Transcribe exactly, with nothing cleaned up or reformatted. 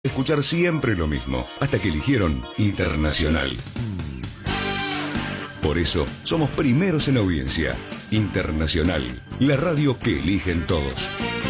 Escuchar siempre lo mismo, hasta que eligieron Internacional. Por eso, somos primeros en audiencia. Internacional, la radio que eligen todos.